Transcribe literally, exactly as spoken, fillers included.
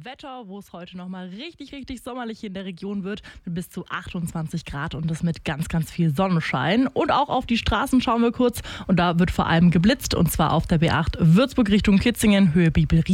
Wetter, wo es heute nochmal richtig, richtig sommerlich hier in der Region wird, mit bis zu achtundzwanzig Grad und das mit ganz, ganz viel Sonnenschein. Und auch auf die Straßen schauen wir kurz und da wird vor allem geblitzt und zwar auf der B acht Würzburg Richtung Kitzingen, Höhe Bibelried.